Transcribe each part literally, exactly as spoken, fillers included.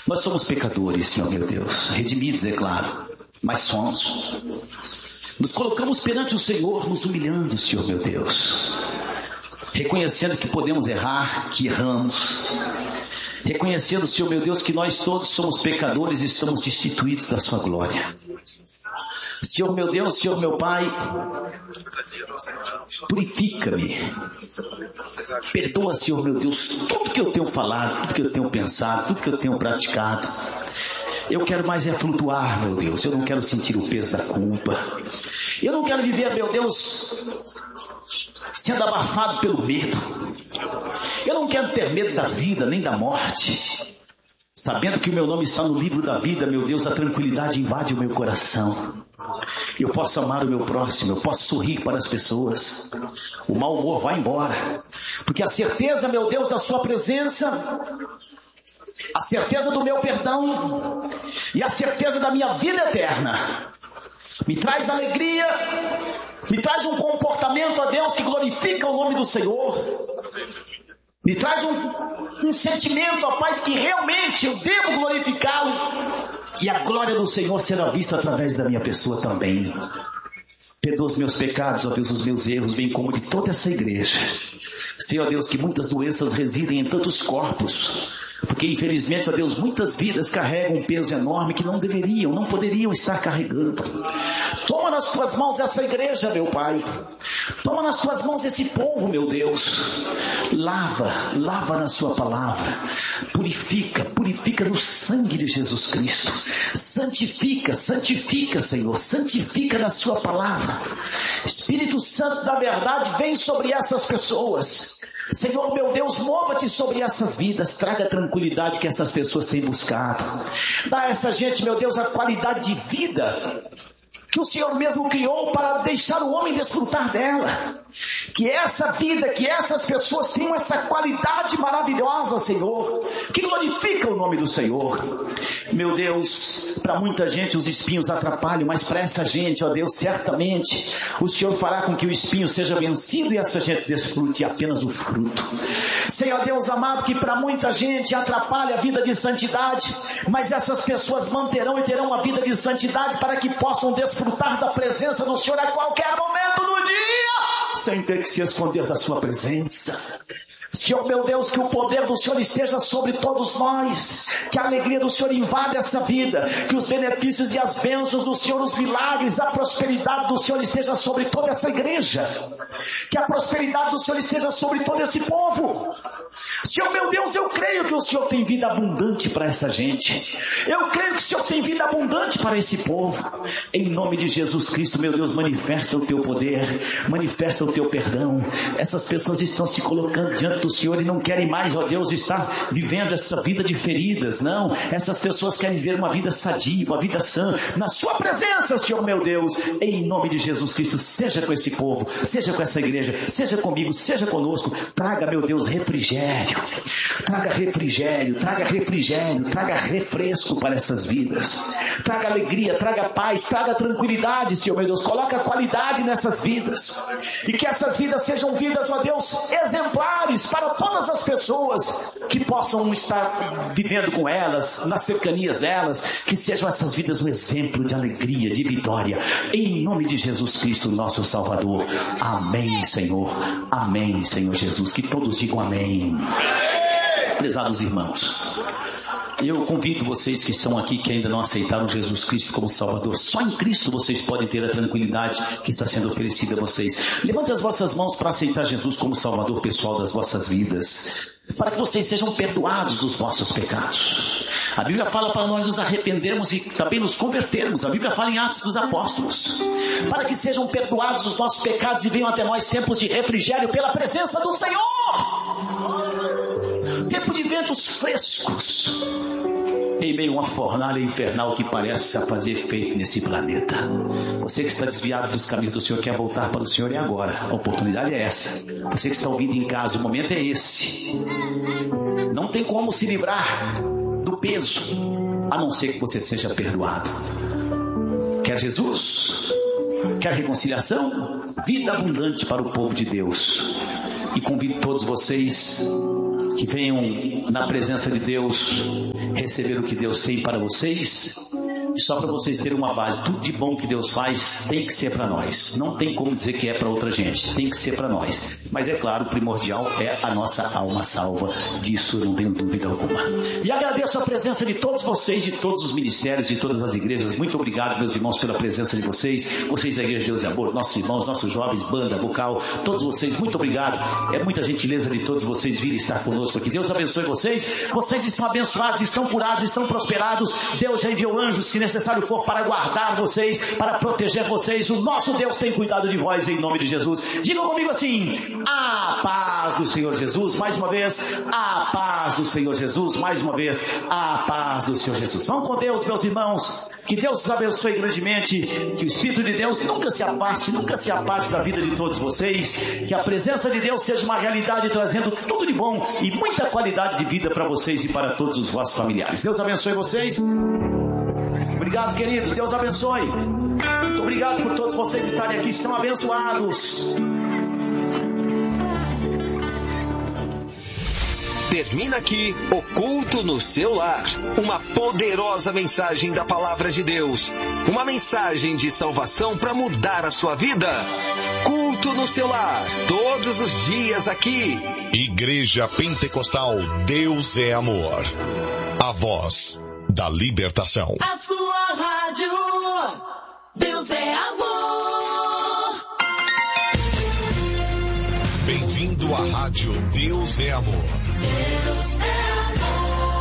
Nós somos pecadores, Senhor meu Deus, redimidos, é claro, mas somos. Nos colocamos perante o Senhor, nos humilhando, Senhor meu Deus, reconhecendo que podemos errar, que erramos, reconhecendo, Senhor meu Deus, que nós todos somos pecadores e estamos destituídos da sua glória. Senhor meu Deus, Senhor meu Pai, purifica-me, perdoa, Senhor meu Deus, tudo que eu tenho falado, tudo que eu tenho pensado, tudo que eu tenho praticado. Eu quero mais é flutuar, meu Deus, eu não quero sentir o peso da culpa, eu não quero viver, meu Deus, sendo abafado pelo medo, eu não quero ter medo da vida, nem da morte. Sabendo que o meu nome está no livro da vida, meu Deus, a tranquilidade invade o meu coração. Eu posso amar o meu próximo, eu posso sorrir para as pessoas. O mau humor vai embora. Porque a certeza, meu Deus, da sua presença, a certeza do meu perdão e a certeza da minha vida eterna me traz alegria, me traz um comportamento, ó Deus, que glorifica o nome do Senhor. Me traz um, um sentimento, ó Pai, de que realmente eu devo glorificá-lo. E a glória do Senhor será vista através da minha pessoa também. Perdoa os meus pecados, ó Deus, os meus erros, bem como de toda essa igreja. Sei, ó Deus, que muitas doenças residem em tantos corpos. Porque infelizmente, ó Deus, muitas vidas carregam um peso enorme que não deveriam, não poderiam estar carregando. Toma nas tuas mãos essa igreja, meu Pai. Toma nas tuas mãos esse povo, meu Deus. Lava, lava na sua palavra. Purifica, purifica no sangue de Jesus Cristo. Santifica, santifica, Senhor. Santifica na sua palavra. Espírito Santo da verdade, vem sobre essas pessoas. Senhor, meu Deus, mova-te sobre essas vidas. Traga a tranquilidade que essas pessoas têm buscado. Dá a essa gente, meu Deus, a qualidade de vida que o Senhor mesmo criou para deixar o homem desfrutar dela. Que essa vida, que essas pessoas tenham essa qualidade maravilhosa, Senhor, que glorifica o nome do Senhor. Meu Deus, para muita gente os espinhos atrapalham, mas para essa gente, ó Deus, certamente o Senhor fará com que o espinho seja vencido e essa gente desfrute apenas o fruto. Senhor Deus amado, que para muita gente atrapalha a vida de santidade, mas essas pessoas manterão e terão uma vida de santidade para que possam desfrutar da presença do Senhor a qualquer momento do dia, sem ter que se esconder da sua presença. Senhor meu Deus, que o poder do Senhor esteja sobre todos nós, que a alegria do Senhor invada essa vida, que os benefícios e as bênçãos do Senhor, os milagres, a prosperidade do Senhor esteja sobre toda essa igreja, que a prosperidade do Senhor esteja sobre todo esse povo. Senhor meu Deus, eu creio que o Senhor tem vida abundante para essa gente, eu creio que o Senhor tem vida abundante para esse povo. Em nome de Jesus Cristo, meu Deus, manifesta o teu poder, manifesta o teu perdão. Essas pessoas estão se colocando diante do Senhor e não querem mais, ó Deus, estar vivendo essa vida de feridas. Não, essas pessoas querem viver uma vida sadia, uma vida sã, na sua presença, Senhor meu Deus. Em nome de Jesus Cristo, seja com esse povo, seja com essa igreja, seja comigo, seja conosco. Traga, meu Deus, refrigério, traga refrigério, traga refrigério, traga refresco para essas vidas, traga alegria, traga paz, traga tranquilidade, Senhor meu Deus. Coloca qualidade nessas vidas e que essas vidas sejam vidas, ó Deus, exemplares para todas as pessoas que possam estar vivendo com elas, nas cercanias delas, que sejam essas vidas um exemplo de alegria, de vitória, em nome de Jesus Cristo, nosso Salvador. Amém, Senhor. Amém, Senhor Jesus. Que todos digam amém. Prezados irmãos, eu convido vocês que estão aqui, que ainda não aceitaram Jesus Cristo como Salvador. Só em Cristo vocês podem ter a tranquilidade que está sendo oferecida a vocês. Levante as vossas mãos para aceitar Jesus como Salvador pessoal das vossas vidas, para que vocês sejam perdoados dos vossos pecados. A Bíblia fala para nós nos arrependermos e também nos convertermos. A Bíblia fala em Atos dos Apóstolos, para que sejam perdoados os nossos pecados e venham até nós tempos de refrigério pela presença do Senhor. Tempo de ventos frescos em meio a uma fornalha infernal que parece a fazer efeito nesse planeta. Você que está desviado dos caminhos do Senhor, quer voltar para o Senhor, é agora. A oportunidade é essa. Você que está ouvindo em casa, o momento é esse. Não tem como se livrar do peso, a não ser que você seja perdoado. Quer Jesus? Quer reconciliação? Vida abundante para o povo de Deus. e convido todos vocês que venham na presença de Deus receber o que Deus tem para vocês. E só para vocês terem uma base, tudo de bom que Deus faz tem que ser para nós. Não tem como dizer que é para outra gente, tem que ser para nós. Mas é claro, o primordial é a nossa alma salva. Disso eu não tenho dúvida alguma. E agradeço a presença de todos vocês, de todos os ministérios, de todas as igrejas. Muito obrigado, meus irmãos, pela presença de vocês. Vocês, a Igreja de Deus e Amor, nossos irmãos, nossos jovens, banda, vocal, todos vocês, muito obrigado. É muita gentileza de todos vocês virem estar conosco aqui. Deus abençoe vocês. Vocês estão abençoados, estão curados, estão prosperados. Deus já enviou anjos, se necessário for, para guardar vocês, para proteger vocês. O nosso Deus tem cuidado de vós, em nome de Jesus. Digam comigo assim: a paz do Senhor Jesus. Mais uma vez, a paz do Senhor Jesus. Mais uma vez, a paz do Senhor Jesus. Vão com Deus, meus irmãos. Que Deus os abençoe grandemente. Que o Espírito de Deus nunca se afaste, nunca se afaste da vida de todos vocês. Que a presença de Deus seja uma realidade, trazendo tudo de bom e muita qualidade de vida para vocês e para todos os vossos familiares. Deus abençoe vocês. Obrigado, queridos. Deus abençoe. Muito obrigado por todos vocês estarem aqui. Estão abençoados. Termina aqui o Culto no Seu Lar. Uma poderosa mensagem da Palavra de Deus. Uma mensagem de salvação para mudar a sua vida. Culto no Seu Lar. Todos os dias aqui. Igreja Pentecostal Deus é Amor. A voz da libertação. A sua rádio, Deus é amor. Bem-vindo à rádio Deus é Amor. Deus é amor.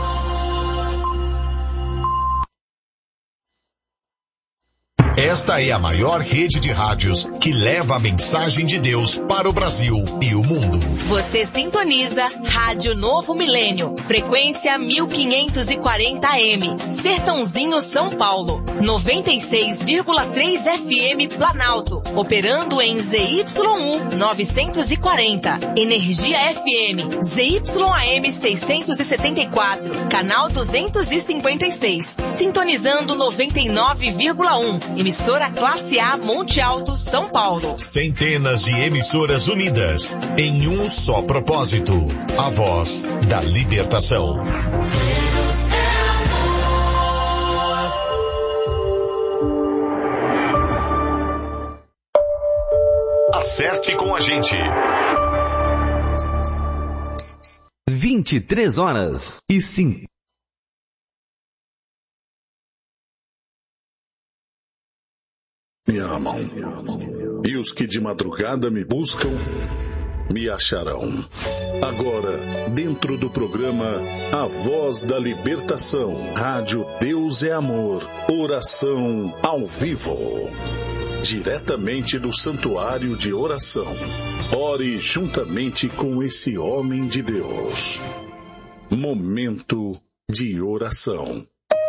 Esta é a maior rede de rádios que leva a mensagem de Deus para o Brasil e o mundo. Você sintoniza Rádio Novo Milênio, frequência mil quinhentos e quarenta A M, Sertãozinho, São Paulo, noventa e seis vírgula três F M Planalto, operando em Z Y um novecentos e quarenta, Energia F M, Z Y A M seiscentos e setenta e quatro, canal duzentos e cinquenta e seis, sintonizando noventa e nove vírgula um, emissora Classe A Monte Alto, São Paulo. Centenas de emissoras unidas em um só propósito, a voz da libertação. Deus é amor. Acerte com a gente. vinte e três horas e cinco. Me amam, e os que de madrugada me buscam, me acharão. Agora, dentro do programa A Voz da Libertação, Rádio Deus é Amor, oração ao vivo. Diretamente do Santuário de Oração. Ore juntamente com esse homem de Deus. Momento de oração.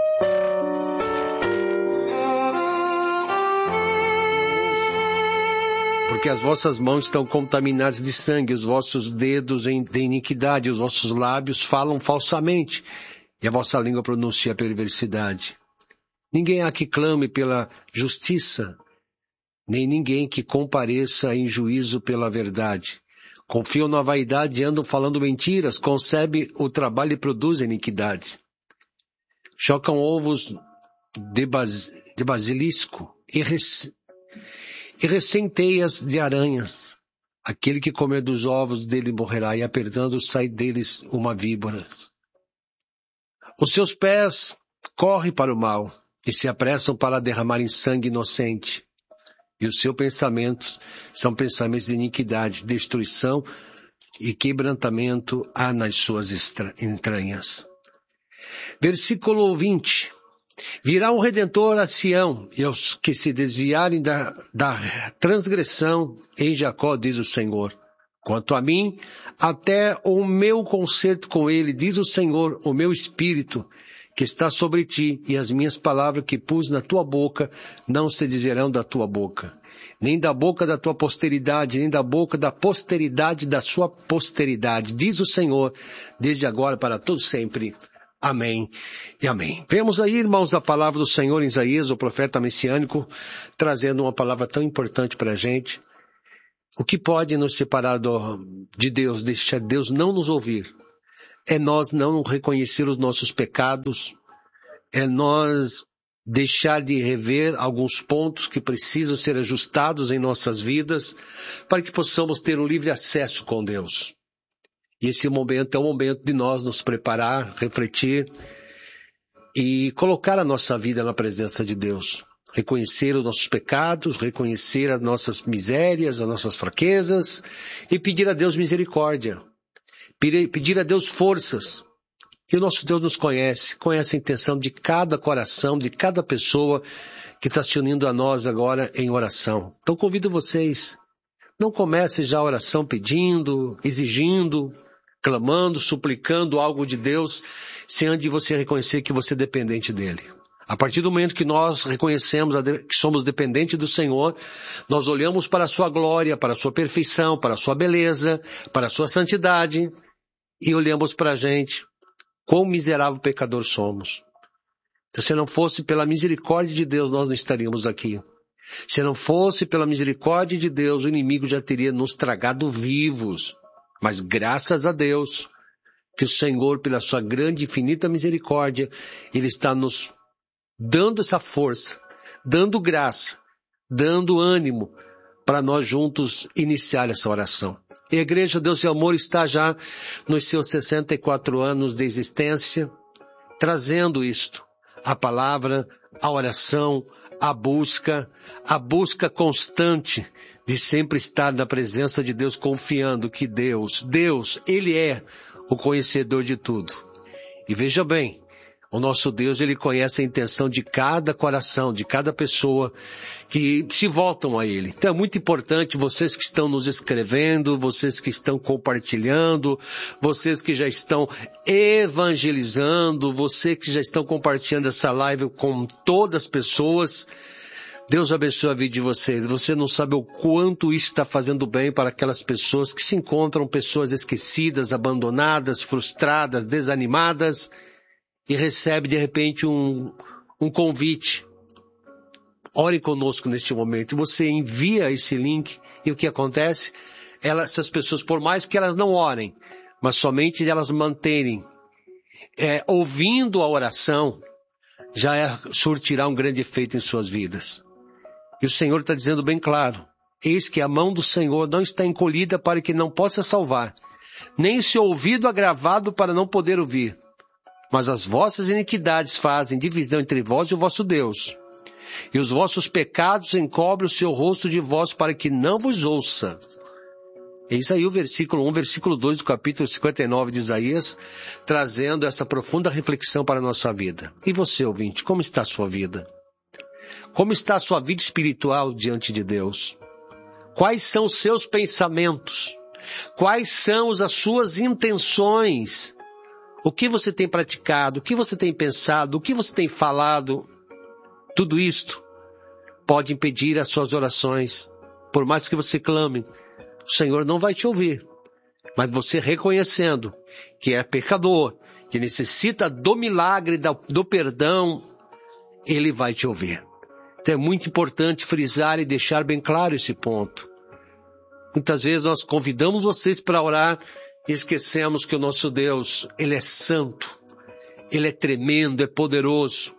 Porque as vossas mãos estão contaminadas de sangue, os vossos dedos de iniquidade, os vossos lábios falam falsamente, e a vossa língua pronuncia a perversidade. Ninguém há que clame pela justiça, nem ninguém que compareça em juízo pela verdade. Confiam na vaidade e andam falando mentiras, concebem o trabalho e produzem iniquidade. Chocam ovos de, bas, de basilisco e res, e recém-teias de aranhas. Aquele que comer dos ovos dele morrerá, e apertando sai deles uma víbora. Os seus pés correm para o mal, e se apressam para derramarem sangue inocente. E os seus pensamentos são pensamentos de iniquidade, destruição e quebrantamento há nas suas entranhas. Versículo vinte. Virá um Redentor a Sião, e aos que se desviarem da, da transgressão em Jacó, diz o Senhor. Quanto a mim, até o meu concerto com ele, diz o Senhor, o meu espírito, que está sobre ti, e as minhas palavras que pus na tua boca, não se desviarão da tua boca, nem da boca da tua posteridade, nem da boca da posteridade da sua posteridade, diz o Senhor, desde agora para todo sempre. Amém e amém. Vemos aí, irmãos, a palavra do Senhor em Isaías, o profeta messiânico, trazendo uma palavra tão importante para a gente, O que pode nos separar do, de Deus, deixar Deus não nos ouvir, é nós não reconhecer os nossos pecados, é nós deixar de rever alguns pontos que precisam ser ajustados em nossas vidas para que possamos ter um livre acesso com Deus. E esse momento é o momento de nós nos preparar, refletir e colocar a nossa vida na presença de Deus. Reconhecer os nossos pecados, reconhecer as nossas misérias, as nossas fraquezas e pedir a Deus misericórdia. Pedir a Deus forças. E o nosso Deus nos conhece, conhece a intenção de cada coração, de cada pessoa que está se unindo a nós agora em oração. Então convido vocês, não comece já a oração pedindo, exigindo, clamando, suplicando algo de Deus, sem antes você reconhecer que você é dependente dele. A partir do momento que nós reconhecemos que somos dependentes do Senhor, nós olhamos para a sua glória, para a sua perfeição, para a sua beleza, para a sua santidade, e olhamos para a gente, quão miserável pecador somos. Se não fosse pela misericórdia de Deus, nós não estaríamos aqui. Se não fosse pela misericórdia de Deus, o inimigo já teria nos tragado vivos. Mas graças a Deus, que o Senhor, pela sua grande e infinita misericórdia, Ele está nos dando essa força, dando graça, dando ânimo, para nós juntos iniciar essa oração. E a Igreja Deus e Amor está já nos seus sessenta e quatro anos de existência, trazendo isto, a palavra, a oração, a busca, a busca constante de sempre estar na presença de Deus, confiando que Deus, Deus, Ele é o conhecedor de tudo. E veja bem, o nosso Deus, Ele conhece a intenção de cada coração, de cada pessoa que se voltam a Ele. Então é muito importante vocês que estão nos escrevendo, vocês que estão compartilhando, vocês que já estão evangelizando, vocês que já estão compartilhando essa live com todas as pessoas. Deus abençoe a vida de vocês. Você não sabe o quanto isso está fazendo bem para aquelas pessoas que se encontram, pessoas esquecidas, abandonadas, frustradas, desanimadas, e recebe de repente um, um convite. Ore conosco neste momento. Você envia esse link e o que acontece? Elas, essas pessoas, por mais que elas não orem, mas somente elas manterem, é, ouvindo a oração, já é, surtirá um grande efeito em suas vidas. E o Senhor está dizendo bem claro, eis que a mão do Senhor não está encolhida para que não possa salvar, nem o seu ouvido agravado para não poder ouvir. Mas as vossas iniquidades fazem divisão entre vós e o vosso Deus. E os vossos pecados encobrem o seu rosto de vós para que não vos ouça. Eis aí o versículo um, versículo dois do capítulo cinquenta e nove de Isaías, trazendo essa profunda reflexão para a nossa vida. E você, ouvinte, como está a sua vida? Como está a sua vida espiritual diante de Deus? Quais são os seus pensamentos? Quais são as suas intenções? O que você tem praticado? O que você tem pensado? O que você tem falado? Tudo isto pode impedir as suas orações. Por mais que você clame, o Senhor não vai te ouvir. Mas você reconhecendo que é pecador, que necessita do milagre, do perdão, Ele vai te ouvir. Então é muito importante frisar e deixar bem claro esse ponto. Muitas vezes nós convidamos vocês para orar e esquecemos que o nosso Deus, Ele é santo, Ele é tremendo, é poderoso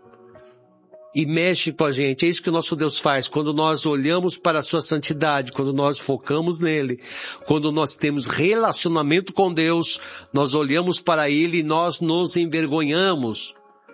e mexe com a gente. É isso que o nosso Deus faz quando nós olhamos para a sua santidade, quando nós focamos nele, quando nós temos relacionamento com Deus, nós olhamos para Ele e nós nos envergonhamos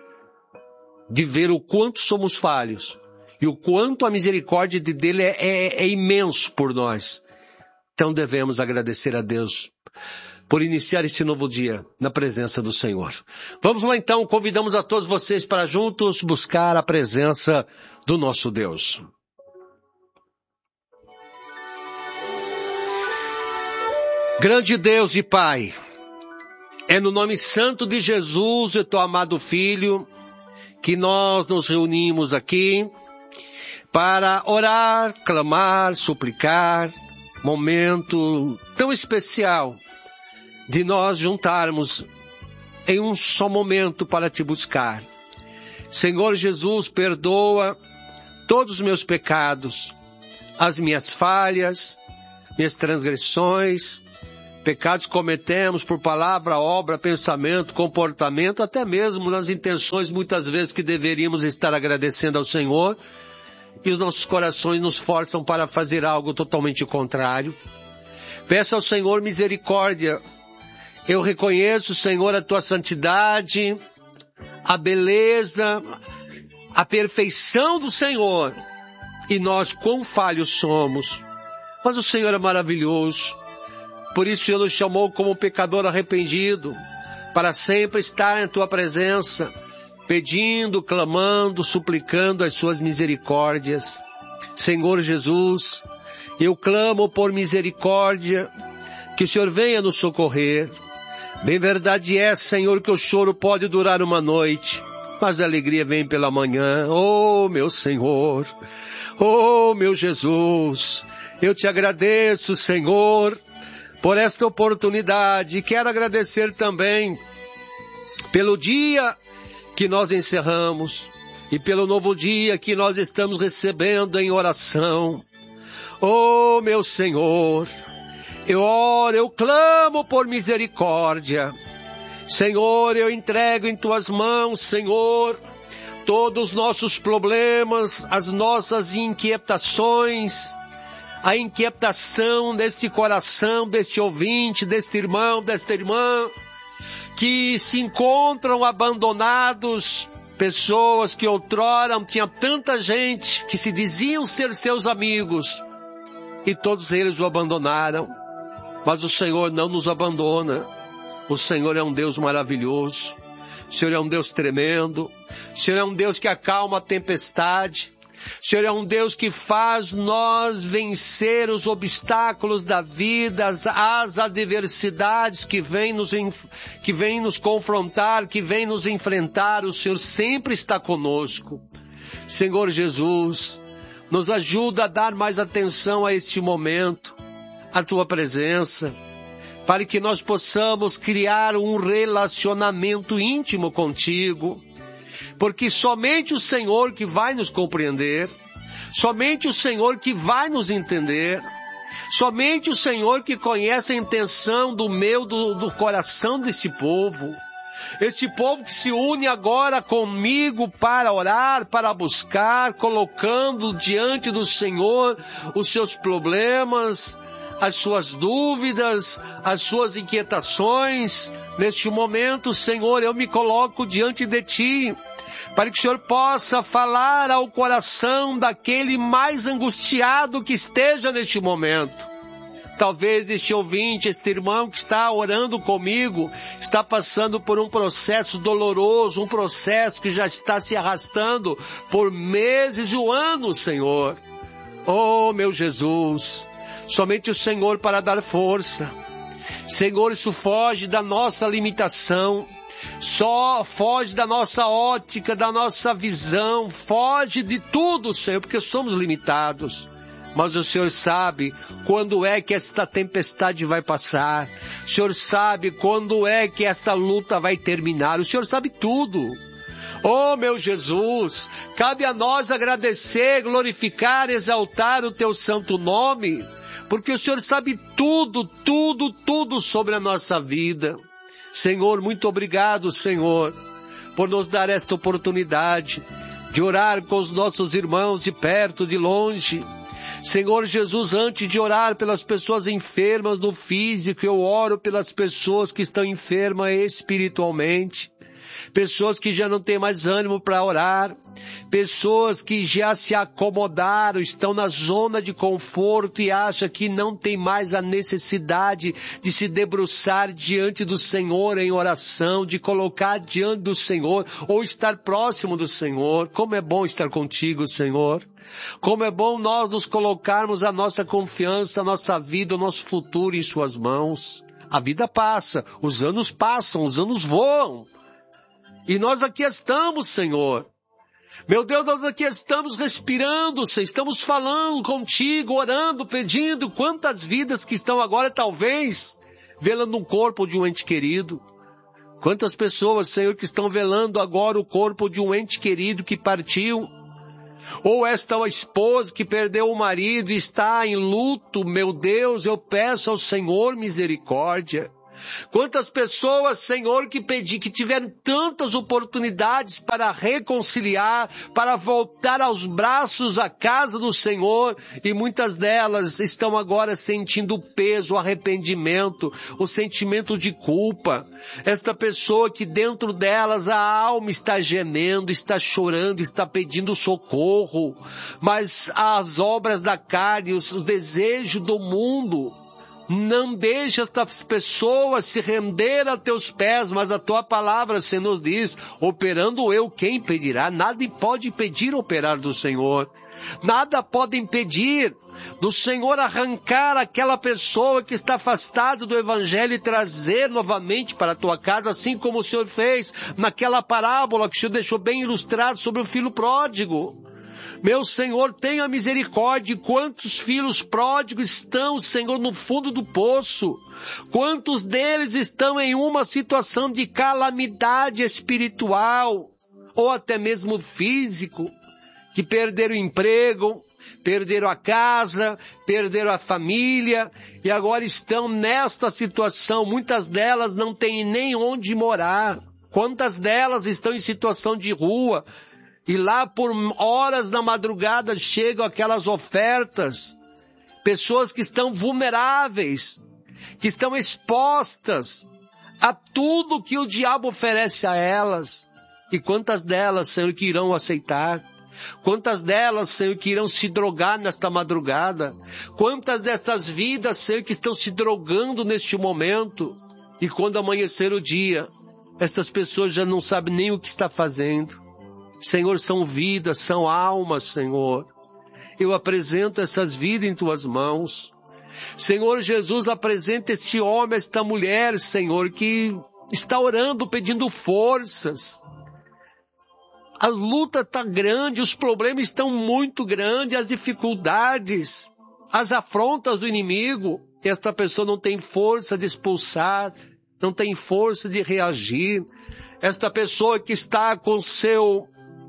de ver o quanto somos falhos e o quanto a misericórdia de dele é, é, é imenso por nós. Então devemos agradecer a Deus por iniciar esse novo dia na presença do Senhor. Vamos lá então, convidamos a todos vocês para juntos buscar a presença do nosso Deus. Grande Deus e Pai, é no nome santo de Jesus e teu amado Filho que nós nos reunimos aqui para orar, clamar, suplicar, momento tão especial de nós juntarmos em um só momento para te buscar. Senhor Jesus, perdoa todos os meus pecados, as minhas falhas, minhas transgressões, pecados cometemos por palavra, obra, pensamento, comportamento, até mesmo nas intenções muitas vezes que deveríamos estar agradecendo ao Senhor, e os nossos corações nos forçam para fazer algo totalmente contrário. Peço ao Senhor misericórdia. Eu reconheço, Senhor, a tua santidade, a beleza, a perfeição do Senhor. E nós quão falhos somos. Mas o Senhor é maravilhoso. Por isso Ele nos chamou como pecador arrependido, para sempre estar em tua presença, pedindo, clamando, suplicando as suas misericórdias. Senhor Jesus, eu clamo por misericórdia, que o Senhor venha nos socorrer. Bem verdade é, Senhor, que o choro pode durar uma noite, mas a alegria vem pela manhã. Oh, meu Senhor, oh, meu Jesus, eu te agradeço, Senhor, por esta oportunidade. E quero agradecer também pelo dia que nós encerramos e pelo novo dia que nós estamos recebendo em oração. Oh, meu Senhor, eu oro, eu clamo por misericórdia. Senhor, eu entrego em tuas mãos, Senhor, todos os nossos problemas, as nossas inquietações, a inquietação deste coração, deste ouvinte, deste irmão, desta irmã, que se encontram abandonados, pessoas que outrora tinha tanta gente que se diziam ser seus amigos, e todos eles o abandonaram. Mas o Senhor não nos abandona. O Senhor é um Deus maravilhoso. O Senhor é um Deus tremendo. O Senhor é um Deus que acalma a tempestade. O Senhor é um Deus que faz nós vencer os obstáculos da vida, as, as adversidades que vêm nos, que vêm nos confrontar, que vêm nos enfrentar. O Senhor sempre está conosco. Senhor Jesus, nos ajuda a dar mais atenção a este momento, a tua presença, para que nós possamos criar um relacionamento íntimo contigo, porque somente o Senhor que vai nos compreender, somente o Senhor que vai nos entender, somente o Senhor que conhece a intenção do meu, do, do coração desse povo, este povo que se une agora comigo para orar, para buscar, colocando diante do Senhor os seus problemas, as suas dúvidas, as suas inquietações. Neste momento, Senhor, eu me coloco diante de Ti, para que o Senhor possa falar ao coração daquele mais angustiado que esteja neste momento. Talvez este ouvinte, este irmão que está orando comigo, está passando por um processo doloroso, um processo que já está se arrastando por meses ou anos, Senhor. Oh, meu Jesus, somente o Senhor para dar força. Senhor, isso foge da nossa limitação, só foge da nossa ótica, da nossa visão, foge de tudo, Senhor, porque somos limitados. Mas o Senhor sabe quando é que esta tempestade vai passar. O Senhor sabe quando é que esta luta vai terminar. O Senhor sabe tudo. Oh, meu Jesus, cabe a nós agradecer, glorificar, exaltar o Teu santo nome, porque o Senhor sabe tudo, tudo, tudo sobre a nossa vida. Senhor, muito obrigado, Senhor, por nos dar esta oportunidade de orar com os nossos irmãos de perto, de longe. Senhor Jesus, antes de orar pelas pessoas enfermas no físico, eu oro pelas pessoas que estão enfermas espiritualmente. Pessoas que já não têm mais ânimo para orar, pessoas que já se acomodaram, estão na zona de conforto e acham que não tem mais a necessidade de se debruçar diante do Senhor em oração, de colocar diante do Senhor ou estar próximo do Senhor. Como é bom estar contigo, Senhor. Como é bom nós nos colocarmos a nossa confiança, a nossa vida, o nosso futuro em Suas mãos. A vida passa, os anos passam, os anos voam. E nós aqui estamos, Senhor. Meu Deus, nós aqui estamos respirando, Senhor. Estamos falando contigo, orando, pedindo. Quantas vidas que estão agora, talvez, velando o corpo de um ente querido. Quantas pessoas, Senhor, que estão velando agora o corpo de um ente querido que partiu. Ou esta esposa que perdeu o marido e está em luto, meu Deus, eu peço ao Senhor misericórdia. Quantas pessoas, Senhor, que pedi, que tiveram tantas oportunidades para reconciliar, para voltar aos braços à casa do Senhor, e muitas delas estão agora sentindo o peso, o arrependimento, o sentimento de culpa. Esta pessoa que dentro delas a alma está gemendo, está chorando, está pedindo socorro, mas as obras da carne, os, os desejos do mundo, não deixe estas pessoas se render a teus pés, mas a tua palavra, Senhor, nos diz, operando eu, quem impedirá? Nada pode impedir o operar do Senhor. Nada pode impedir do Senhor arrancar aquela pessoa que está afastada do Evangelho e trazer novamente para a tua casa, assim como o Senhor fez naquela parábola que o Senhor deixou bem ilustrado sobre o filho pródigo. Meu Senhor, tenha misericórdia. Quantos filhos pródigos estão, Senhor, no fundo do poço? Quantos deles estão em uma situação de calamidade espiritual ou até mesmo físico, que perderam o emprego, perderam a casa, perderam a família e agora estão nesta situação. Muitas delas não têm nem onde morar. Quantas delas estão em situação de rua? E lá por horas da madrugada chegam aquelas ofertas. Pessoas que estão vulneráveis, que estão expostas a tudo que o diabo oferece a elas. E quantas delas, Senhor, que irão aceitar? Quantas delas, Senhor, que irão se drogar nesta madrugada? Quantas dessas vidas, Senhor, que estão se drogando neste momento? E quando amanhecer o dia, essas pessoas já não sabem nem o que está fazendo. Senhor, são vidas, são almas, Senhor. Eu apresento essas vidas em tuas mãos. Senhor Jesus, apresenta este homem, esta mulher, Senhor, que está orando, pedindo forças. A luta está grande, os problemas estão muito grandes, as dificuldades, as afrontas do inimigo. E esta pessoa não tem força de expulsar, não tem força de reagir. Esta pessoa que está com seu...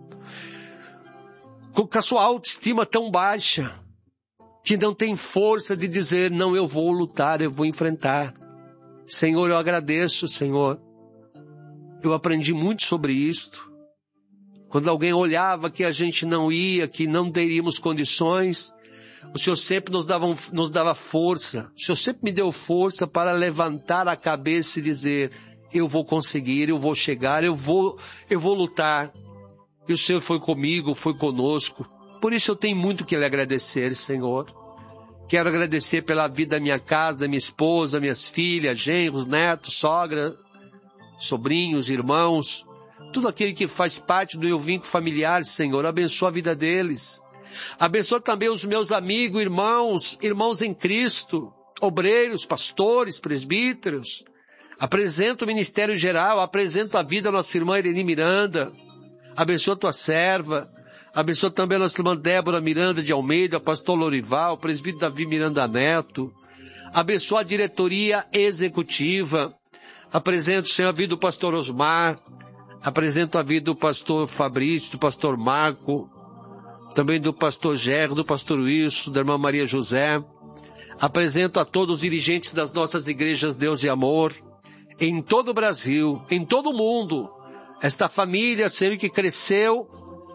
com a sua autoestima tão baixa, que não tem força de dizer, não, eu vou lutar, eu vou enfrentar. Senhor, eu agradeço, Senhor. Eu aprendi muito sobre isto. Quando alguém olhava que a gente não ia, que não teríamos condições, o Senhor sempre nos dava, nos dava força. O Senhor sempre me deu força para levantar a cabeça e dizer, eu vou conseguir, eu vou chegar, eu vou, eu vou lutar. E o Senhor foi comigo, foi conosco. Por isso eu tenho muito que lhe agradecer, Senhor. Quero agradecer pela vida da minha casa, da minha esposa, minhas filhas, genros, netos, sogra, sobrinhos, irmãos. Tudo aquele que faz parte do meu vínculo familiar, Senhor. Abençoa a vida deles. Abençoa também os meus amigos, irmãos, irmãos em Cristo, obreiros, pastores, presbíteros. Apresento o ministério geral, apresento a vida da nossa irmã Irene Miranda. Abençoa a tua serva, abençoa também a nossa irmã Débora Miranda de Almeida, pastor Lorival, presbítero Davi Miranda Neto. Abençoa a diretoria executiva. Apresento, Senhor, a vida do pastor Osmar. Apresento a vida do pastor Fabrício, do pastor Marco, também do pastor Gerro, do pastor Wilson, da irmã Maria José. Apresento a todos os dirigentes das nossas igrejas Deus e Amor, em todo o Brasil, em todo o mundo. Esta família, Senhor, que cresceu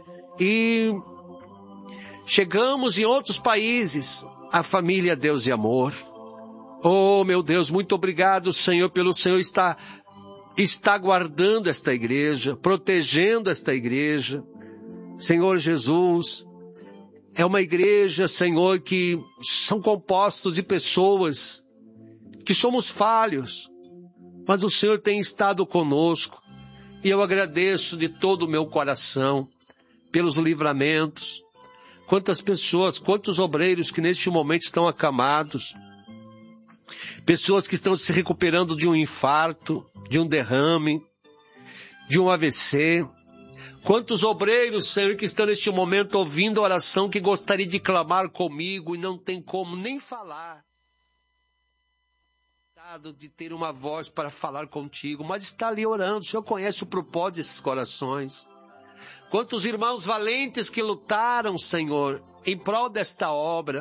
e chegamos em outros países, a família Deus e Amor. Oh, meu Deus, muito obrigado, Senhor, pelo Senhor estar, estar guardando esta igreja, protegendo esta igreja. Senhor Jesus, é uma igreja, Senhor, que são compostos de pessoas que somos falhos, mas o Senhor tem estado conosco. E eu agradeço de todo o meu coração pelos livramentos. Quantas pessoas, quantos obreiros que neste momento estão acamados. Pessoas que estão se recuperando de um infarto, de um derrame, de um A V C. Quantos obreiros, Senhor, que estão neste momento ouvindo a oração que gostaria de clamar comigo e não tem como nem falar. De ter uma voz para falar contigo, mas está ali orando. O Senhor conhece o propósito desses corações. Quantos irmãos valentes que lutaram, Senhor, em prol desta obra,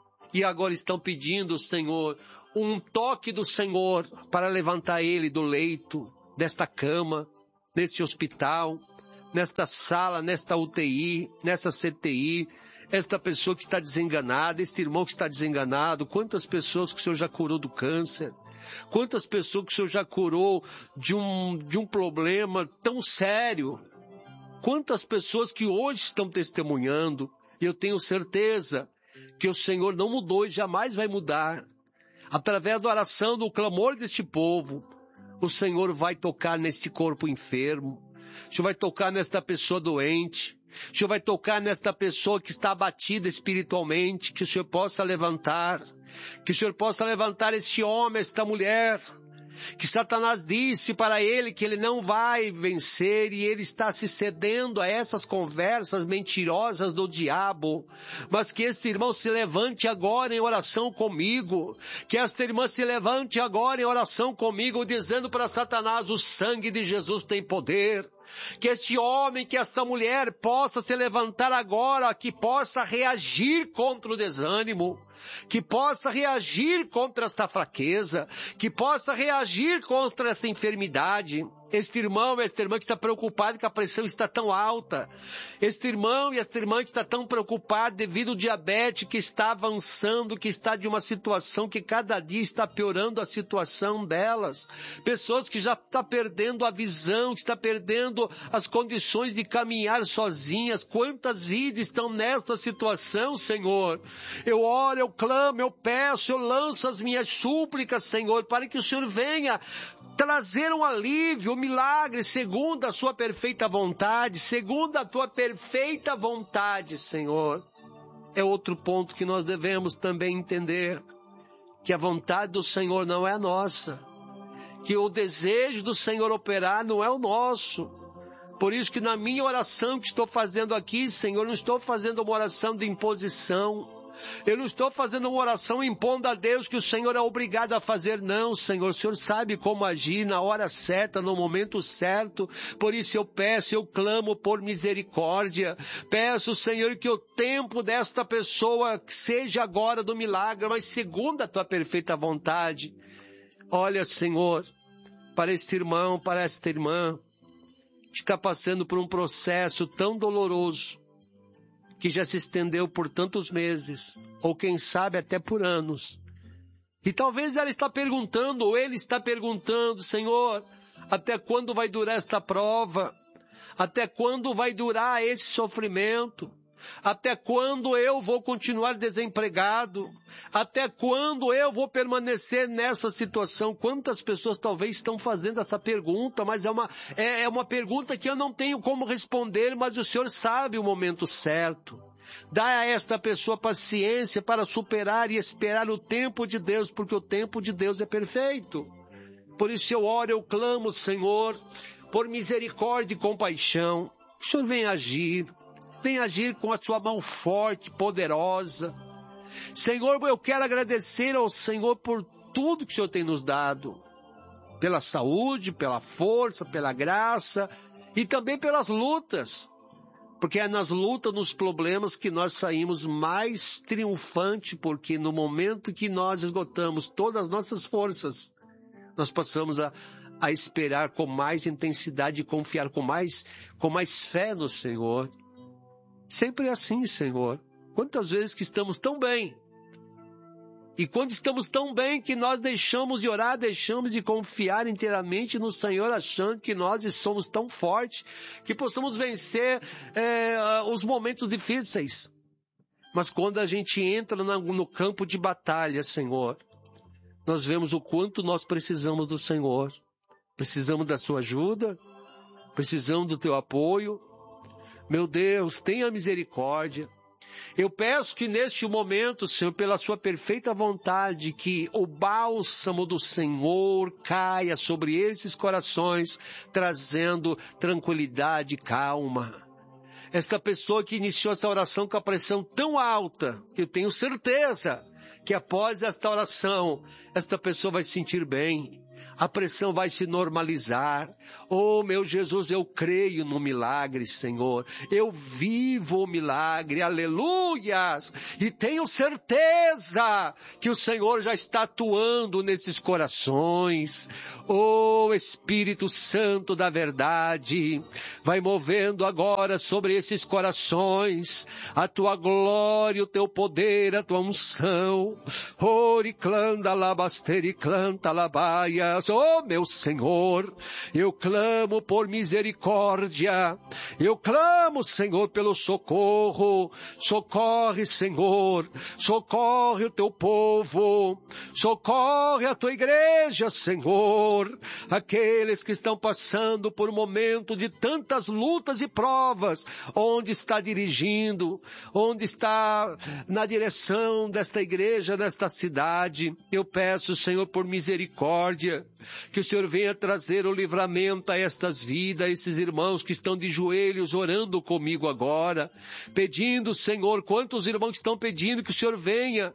e agora estão pedindo, Senhor, um toque do Senhor para levantar ele do leito, desta cama, nesse hospital, nesta sala, nesta U T I, nessa C T I, esta pessoa que está desenganada, este irmão que está desenganado, quantas pessoas que o Senhor já curou do câncer, quantas pessoas que o Senhor já curou de um, de um problema tão sério, quantas pessoas que hoje estão testemunhando, e eu tenho certeza que o Senhor não mudou e jamais vai mudar. Através da oração, do clamor deste povo, o Senhor vai tocar nesse corpo enfermo, o Senhor vai tocar nesta pessoa doente, o Senhor vai tocar nesta pessoa que está abatida espiritualmente, que o Senhor possa levantar, que o Senhor possa levantar este homem, esta mulher, que Satanás disse para ele que ele não vai vencer e ele está se cedendo a essas conversas mentirosas do diabo, mas que este irmão se levante agora em oração comigo, que esta irmã se levante agora em oração comigo, dizendo para Satanás: o sangue de Jesus tem poder. Que este homem, que esta mulher possa se levantar agora, que possa reagir contra o desânimo, que possa reagir contra esta fraqueza, que possa reagir contra esta enfermidade. Este irmão, esta irmã que está preocupado que a pressão está tão alta. Este irmão e esta irmã que está tão preocupado devido ao diabetes que está avançando, que está de uma situação que cada dia está piorando a situação delas. Pessoas que já estão perdendo a visão, que estão perdendo as condições de caminhar sozinhas. Quantas vidas estão nesta situação, Senhor? Eu oro, eu clamo, eu peço, eu lanço as minhas súplicas, Senhor, para que o Senhor venha trazer um alívio, um milagre, segundo a sua perfeita vontade, segundo a tua perfeita vontade, Senhor. É outro ponto que nós devemos também entender, que a vontade do Senhor não é a nossa, que o desejo do Senhor operar não é o nosso. Por isso que na minha oração que estou fazendo aqui, Senhor, não estou fazendo uma oração de imposição. Eu não estou fazendo uma oração impondo a Deus que o Senhor é obrigado a fazer, não, Senhor. O Senhor sabe como agir na hora certa, no momento certo. Por isso eu peço, eu clamo por misericórdia. Peço, Senhor, que o tempo desta pessoa seja agora do milagre, mas segundo a tua perfeita vontade. Olha, Senhor, para este irmão, para esta irmã, que está passando por um processo tão doloroso, que já se estendeu por tantos meses, ou quem sabe até por anos. E talvez ela está perguntando, ou ele está perguntando: Senhor, até quando vai durar esta prova? Até quando vai durar esse sofrimento? Até quando eu vou continuar desempregado? Até quando eu vou permanecer nessa situação? Quantas pessoas talvez estão fazendo essa pergunta, mas é uma, é, é uma pergunta que eu não tenho como responder, mas o Senhor sabe o momento certo. Dá a esta pessoa paciência para superar e esperar o tempo de Deus, porque o tempo de Deus é perfeito. Por isso eu oro, eu clamo, Senhor, por misericórdia e compaixão. O Senhor vem agir. Vem agir com a sua mão forte, poderosa. Senhor, eu quero agradecer ao Senhor por tudo que o Senhor tem nos dado. Pela saúde, pela força, pela graça e também pelas lutas. Porque é nas lutas, nos problemas que nós saímos mais triunfante, porque no momento que nós esgotamos todas as nossas forças, nós passamos a, a esperar com mais intensidade e confiar com mais, com mais fé no Senhor. Sempre é assim, Senhor. Quantas vezes que estamos tão bem, e quando estamos tão bem que nós deixamos de orar, deixamos de confiar inteiramente no Senhor, achando que nós somos tão fortes, que possamos vencer é, os momentos difíceis. Mas quando a gente entra no campo de batalha, Senhor, nós vemos o quanto nós precisamos do Senhor. Precisamos da sua ajuda, precisamos do teu apoio. Meu Deus, tenha misericórdia. Eu peço que neste momento, Senhor, pela sua perfeita vontade, que o bálsamo do Senhor caia sobre esses corações, trazendo tranquilidade e calma. Esta pessoa que iniciou essa oração com a pressão tão alta, eu tenho certeza que após esta oração, esta pessoa vai se sentir bem. A pressão vai se normalizar. Oh, meu Jesus, eu creio no milagre, Senhor. Eu vivo o milagre, aleluias! E tenho certeza que o Senhor já está atuando nesses corações. Oh, Espírito Santo da verdade, vai movendo agora sobre esses corações a tua glória, o teu poder, a tua unção. Oriclanda labastericlanta labaias. Oh, meu Senhor, eu clamo por misericórdia. Eu clamo, Senhor, pelo socorro. Socorre, Senhor. Socorre o teu povo. Socorre a tua igreja, Senhor. Aqueles que estão passando por um momento de tantas lutas e provas. Onde está dirigindo? Onde está na direção desta igreja, desta cidade? Eu peço, Senhor, por misericórdia, que o Senhor venha trazer o livramento a estas vidas, a esses irmãos que estão de joelhos orando comigo agora, pedindo, Senhor, quantos irmãos estão pedindo que o Senhor venha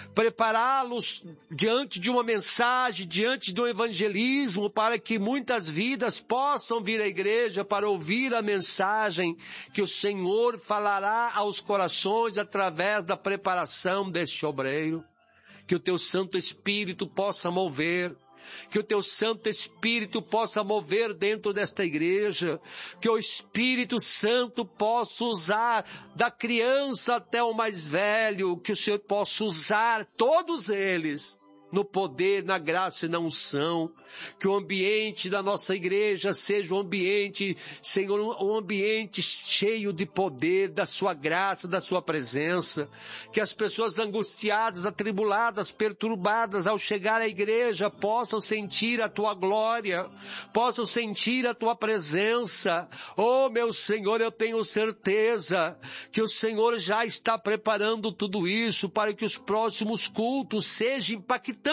prepará-los diante de uma mensagem, diante de um evangelismo, para que muitas vidas possam vir à igreja para ouvir a mensagem que o Senhor falará aos corações através da preparação deste obreiro. Que o teu Santo Espírito possa mover, que o teu Santo Espírito possa mover dentro desta igreja, que o Espírito Santo possa usar da criança até o mais velho, que o Senhor possa usar todos eles no poder, na graça e na unção, que o ambiente da nossa igreja seja um ambiente, Senhor, um ambiente cheio de poder, da sua graça, da sua presença, que as pessoas angustiadas, atribuladas, perturbadas, ao chegar à igreja, possam sentir a tua glória, possam sentir a tua presença. Oh, meu Senhor, eu tenho certeza que o Senhor já está preparando tudo isso para que os próximos cultos sejam impactantes,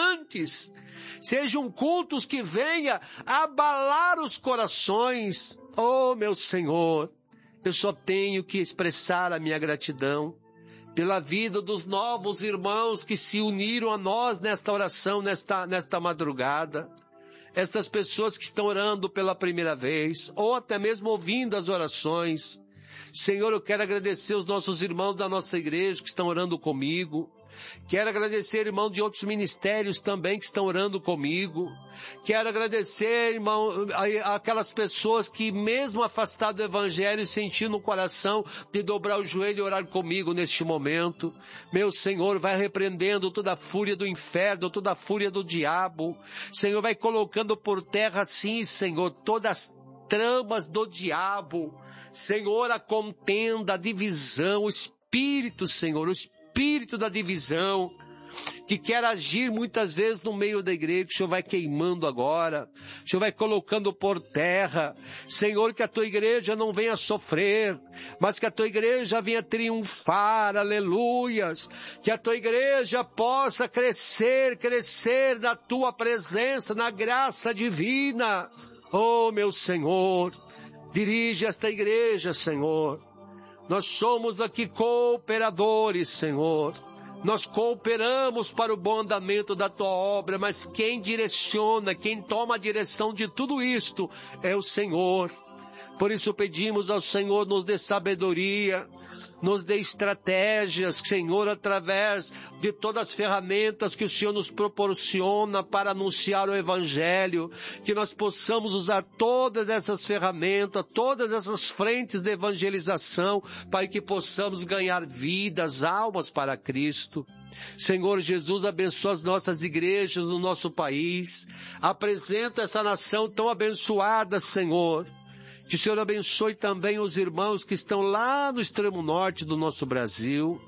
sejam cultos que venha abalar os corações. Oh, meu Senhor, eu só tenho que expressar a minha gratidão pela vida dos novos irmãos que se uniram a nós nesta oração, nesta, nesta madrugada. Estas pessoas que estão orando pela primeira vez, ou até mesmo ouvindo as orações. Senhor, eu quero agradecer os nossos irmãos da nossa igreja que estão orando comigo. Quero agradecer, irmão, de outros ministérios também que estão orando comigo. Quero agradecer, irmão, aquelas pessoas que mesmo afastadas do evangelho sentindo no coração de dobrar o joelho e orar comigo neste momento. Meu Senhor, vai repreendendo toda a fúria do inferno, toda a fúria do diabo. Senhor, vai colocando por terra, sim, Senhor, todas as tramas do diabo. Senhor, a contenda, a divisão, o espírito, Senhor, o espírito Espírito da divisão, que quer agir muitas vezes no meio da igreja, que o Senhor vai queimando agora, o Senhor vai colocando por terra. Senhor, que a tua igreja não venha sofrer, mas que a tua igreja venha triunfar, aleluias, que a tua igreja possa crescer, crescer na tua presença, na graça divina. Oh, meu Senhor, dirige esta igreja, Senhor. Nós somos aqui cooperadores, Senhor. Nós cooperamos para o bom andamento da tua obra, mas quem direciona, quem toma a direção de tudo isto é o Senhor. Por isso pedimos ao Senhor, nos dê sabedoria, nos dê estratégias, Senhor, através de todas as ferramentas que o Senhor nos proporciona para anunciar o Evangelho, que nós possamos usar todas essas ferramentas, todas essas frentes de evangelização, para que possamos ganhar vidas, almas para Cristo. Senhor Jesus, abençoa as nossas igrejas no nosso país, apresenta essa nação tão abençoada, Senhor. Que o Senhor abençoe também os irmãos que estão lá no extremo norte do nosso Brasil,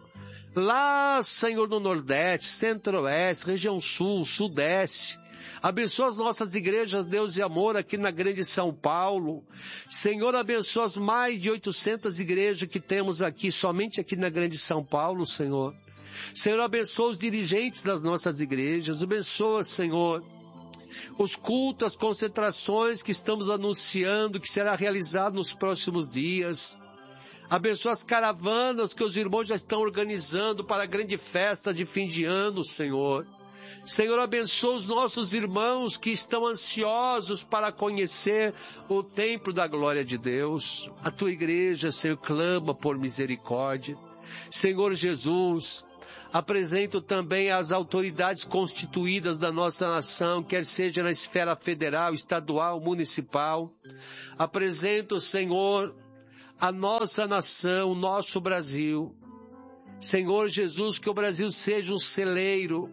lá, Senhor, no Nordeste, Centro-Oeste, região Sul, Sudeste. Abençoa as nossas igrejas, Deus e Amor, aqui na Grande São Paulo. Senhor, abençoa as mais de oitocentas igrejas que temos aqui, somente aqui na Grande São Paulo, Senhor. Senhor, abençoa os dirigentes das nossas igrejas, abençoa, Senhor, os cultos, as concentrações que estamos anunciando, que será realizado nos próximos dias. Abençoa as caravanas que os irmãos já estão organizando para a grande festa de fim de ano, Senhor. Senhor, abençoa os nossos irmãos que estão ansiosos para conhecer o templo da glória de Deus. A tua igreja, Senhor, clama por misericórdia. Senhor Jesus, apresento também as autoridades constituídas da nossa nação, quer seja na esfera federal, estadual, municipal. Apresento, Senhor, a nossa nação, o nosso Brasil. Senhor Jesus, que o Brasil seja um celeiro,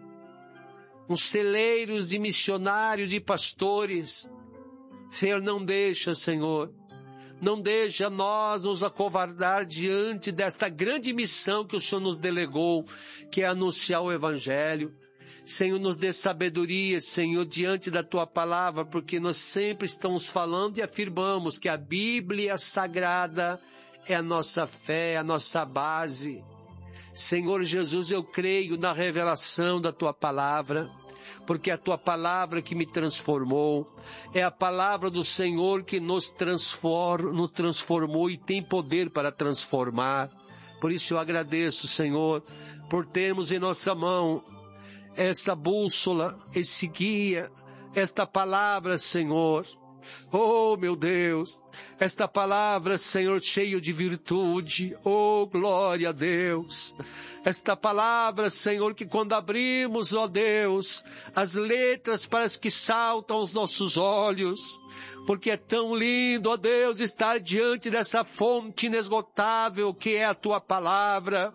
um celeiro de missionários, de pastores. Senhor, não deixa, Senhor, não deixa nós nos acovardar diante desta grande missão que o Senhor nos delegou, que é anunciar o Evangelho. Senhor, nos dê sabedoria, Senhor, diante da Tua palavra, porque nós sempre estamos falando e afirmamos que a Bíblia Sagrada é a nossa fé, a nossa base. Senhor Jesus, eu creio na revelação da Tua palavra, porque é a Tua palavra que me transformou, é a palavra do Senhor que nos, transform, nos transformou e tem poder para transformar. Por isso eu agradeço, Senhor, por termos em nossa mão esta bússola, esse guia, esta palavra, Senhor. Oh, meu Deus, esta palavra, Senhor, cheia de virtude. Oh, glória a Deus. Esta palavra, Senhor, que quando abrimos, ó Deus, as letras parece que saltam aos nossos olhos, porque é tão lindo, ó Deus, estar diante dessa fonte inesgotável que é a Tua palavra.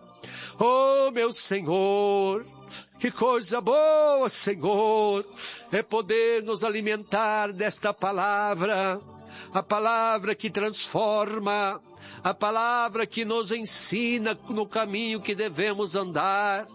Oh, meu Senhor, que coisa boa, Senhor, é poder nos alimentar desta palavra, a palavra que transforma, a palavra que nos ensina no caminho que devemos andar.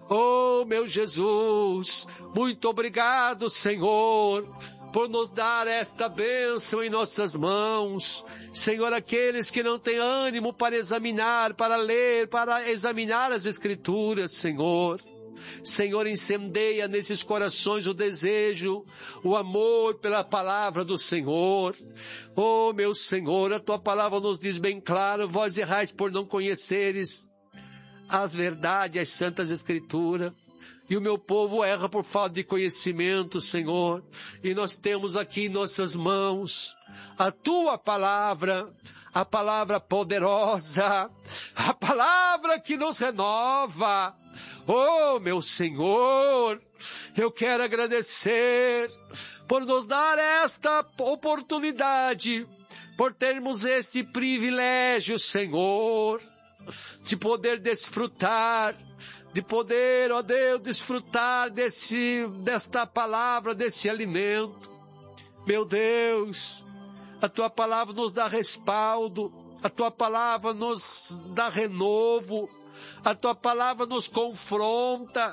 Oh, meu Jesus, muito obrigado, Senhor, por nos dar esta bênção em nossas mãos. Senhor, aqueles que não têm ânimo para examinar, para ler, para examinar as Escrituras, Senhor. Senhor, incendeia nesses corações o desejo, o amor pela palavra do Senhor. Oh, meu Senhor, a Tua palavra nos diz bem claro, vós errais por não conheceres as verdades, as santas Escrituras. E o meu povo erra por falta de conhecimento, Senhor. E nós temos aqui em nossas mãos a Tua palavra, a palavra poderosa, a palavra que nos renova. Oh, meu Senhor, eu quero agradecer por nos dar esta oportunidade, por termos esse privilégio, Senhor, de poder desfrutar, de poder, ó Deus, desfrutar desse, desta palavra, desse alimento. Meu Deus, a Tua palavra nos dá respaldo, a Tua palavra nos dá renovo, a Tua palavra nos confronta.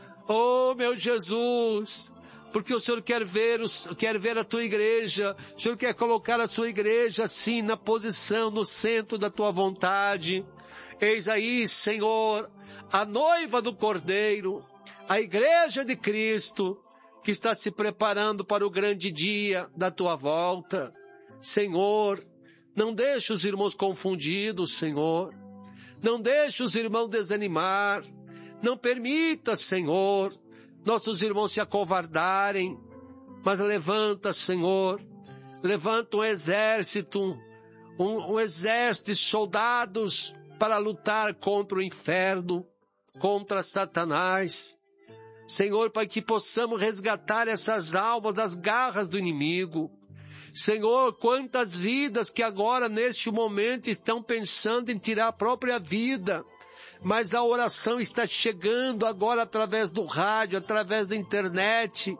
Oh, meu Jesus, porque o Senhor quer ver, quer ver a Tua igreja, o Senhor quer colocar a Sua igreja assim na posição, no centro da Tua vontade. Eis aí, Senhor, a noiva do Cordeiro, a igreja de Cristo, que está se preparando para o grande dia da Tua volta. Senhor, não deixe os irmãos confundidos, Senhor. Não deixe os irmãos desanimar. Não permita, Senhor, nossos irmãos se acovardarem. Mas levanta, Senhor, levanta um exército, um, um exército de soldados para lutar contra o inferno, contra Satanás. Senhor, para que possamos resgatar essas almas das garras do inimigo. Senhor, quantas vidas que agora, neste momento, estão pensando em tirar a própria vida, mas a oração está chegando agora através do rádio, através da internet,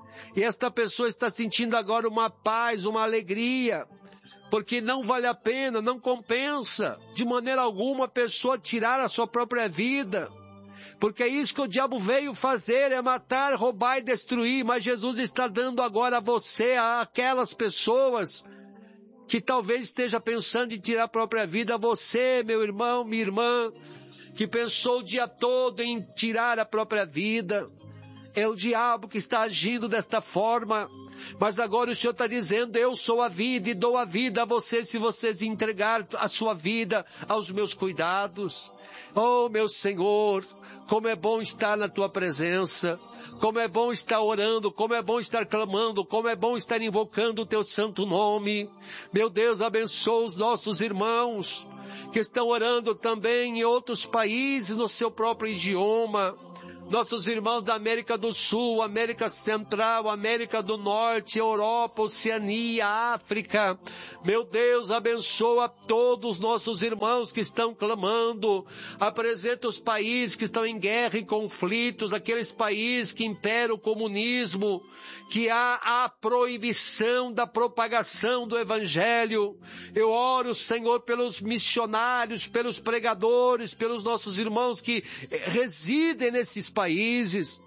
e esta pessoa está sentindo agora uma paz, uma alegria, porque não vale a pena, não compensa, de maneira alguma, a pessoa tirar a sua própria vida, porque é isso que o diabo veio fazer, é matar, roubar e destruir, mas Jesus está dando agora a você, a aquelas pessoas que talvez esteja pensando em tirar a própria vida, a você, meu irmão, minha irmã, que pensou o dia todo em tirar a própria vida. É o diabo que está agindo desta forma, Mas agora o Senhor está dizendo, eu sou a vida e dou a vida a vocês se vocês entregar a sua vida aos meus cuidados. Oh, meu Senhor, como é bom estar na tua presença, como é bom estar orando, como é bom estar clamando, como é bom estar invocando o teu santo nome. Meu Deus, abençoa os nossos irmãos que estão orando também em outros países no seu próprio idioma. Nossos irmãos da América do Sul, América Central, América do Norte, Europa, Oceania, África. Meu Deus, abençoa todos os nossos irmãos que estão clamando. Apresenta os países que estão em guerra e conflitos, aqueles países que impera o comunismo, que há a proibição da propagação do Evangelho. Eu oro, Senhor, pelos missionários, pelos pregadores, pelos nossos irmãos que residem nesses países,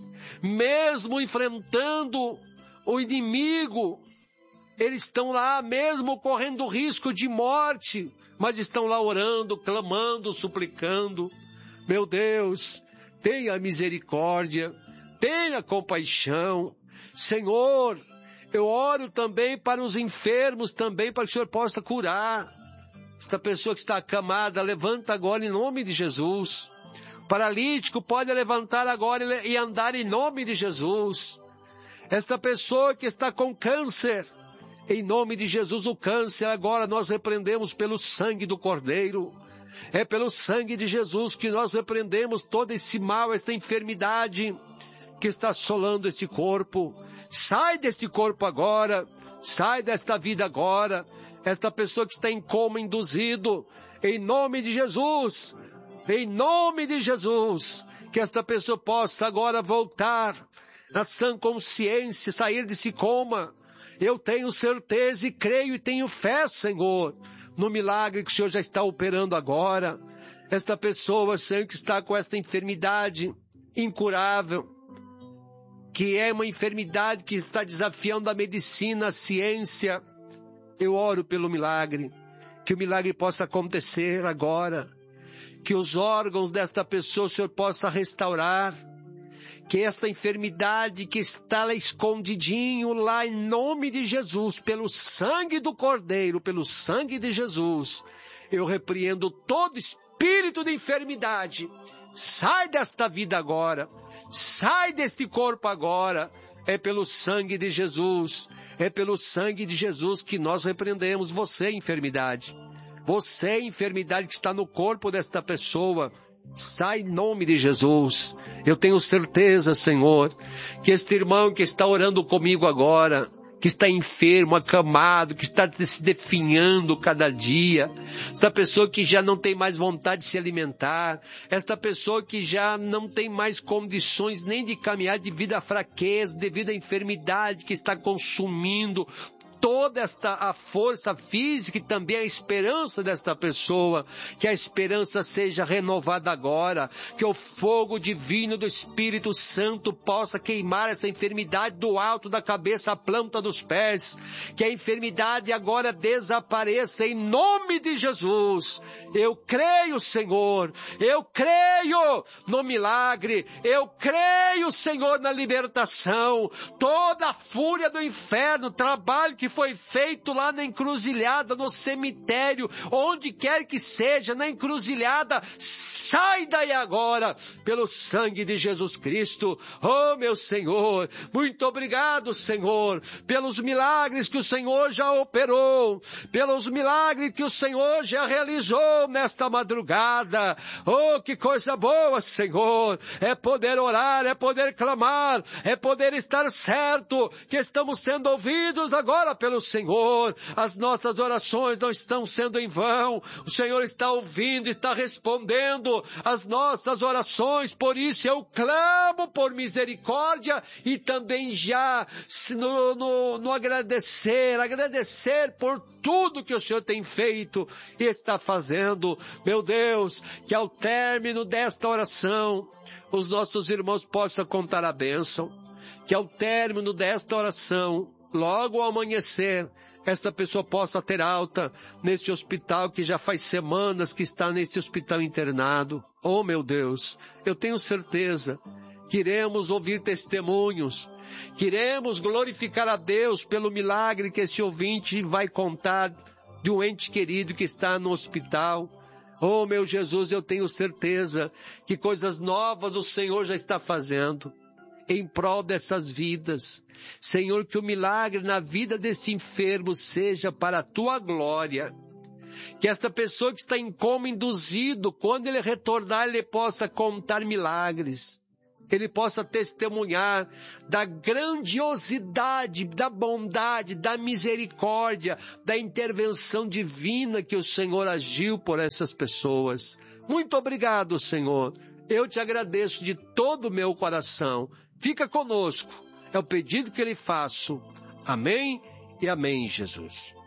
mesmo enfrentando o inimigo, eles estão lá mesmo correndo risco de morte, mas estão lá orando, clamando, suplicando. Meu Deus, tenha misericórdia, tenha compaixão. Senhor, eu oro também para os enfermos, também para que o Senhor possa curar. Esta pessoa que está acamada, levanta agora em nome de Jesus. Paralítico pode levantar agora e andar em nome de Jesus. Esta pessoa que está com câncer, em nome de Jesus, o câncer agora nós repreendemos pelo sangue do Cordeiro. É pelo sangue de Jesus que nós repreendemos todo esse mal, esta enfermidade que está assolando este corpo. Sai deste corpo agora, sai desta vida agora. Esta pessoa que está em coma induzido, em nome de Jesus, em nome de Jesus, que esta pessoa possa agora voltar na sã consciência, sair desse coma. Eu tenho certeza e creio e tenho fé, Senhor, no milagre que o Senhor já está operando agora. Esta pessoa, Senhor, que está com esta enfermidade incurável, que é uma enfermidade que está desafiando a medicina, a ciência, eu oro pelo milagre, que o milagre possa acontecer agora, que os órgãos desta pessoa o Senhor possa restaurar, que esta enfermidade que está lá escondidinho, lá em nome de Jesus, pelo sangue do Cordeiro, pelo sangue de Jesus, eu repreendo todo espírito de enfermidade. Sai desta vida agora, sai deste corpo agora. É pelo sangue de Jesus, é pelo sangue de Jesus que nós repreendemos você, enfermidade. Você, enfermidade que está no corpo desta pessoa, sai em nome de Jesus. Eu tenho certeza, Senhor, que este irmão que está orando comigo agora, que está enfermo, acamado, que está se definhando cada dia, esta pessoa que já não tem mais vontade de se alimentar, esta pessoa que já não tem mais condições nem de caminhar devido à fraqueza, devido à enfermidade que está consumindo toda esta a força física e também a esperança desta pessoa, que a esperança seja renovada agora, que o fogo divino do Espírito Santo possa queimar essa enfermidade do alto da cabeça à planta dos pés, que a enfermidade agora desapareça em nome de Jesus. Eu creio, Senhor, eu creio no milagre, eu creio, Senhor, na libertação. Toda a fúria do inferno, trabalho que foi feito lá na encruzilhada, no cemitério, onde quer que seja, na encruzilhada, sai daí agora, pelo sangue de Jesus Cristo. Oh, meu Senhor, muito obrigado, Senhor, pelos milagres que o Senhor já operou, pelos milagres que o Senhor já realizou nesta madrugada. Oh, que coisa boa, Senhor, é poder orar, é poder clamar, é poder estar certo que estamos sendo ouvidos agora pelo Senhor. As nossas orações não estão sendo em vão. O Senhor está ouvindo, está respondendo as nossas orações. Por isso eu clamo por misericórdia e também já no, no, no agradecer, agradecer por tudo que o Senhor tem feito e está fazendo. Meu Deus, que ao término desta oração, os nossos irmãos possam contar a bênção. Que ao término desta oração, logo ao amanhecer, esta pessoa possa ter alta neste hospital que já faz semanas que está nesse hospital internado. Oh, meu Deus, eu tenho certeza Queremos ouvir testemunhos. Queremos glorificar a Deus pelo milagre que esse ouvinte vai contar de um ente querido que está no hospital. Oh, meu Jesus, eu tenho certeza que coisas novas o Senhor já está fazendo em prol dessas vidas. Senhor, que o milagre na vida desse enfermo seja para a tua glória. Que esta pessoa que está em coma induzido, quando ele retornar, ele possa contar milagres. Ele possa testemunhar da grandiosidade, da bondade, da misericórdia, da intervenção divina que o Senhor agiu por essas pessoas. Muito obrigado, Senhor. Eu te agradeço de todo o meu coração. Fica conosco. É o pedido que lhe faço. Amém e amém, Jesus.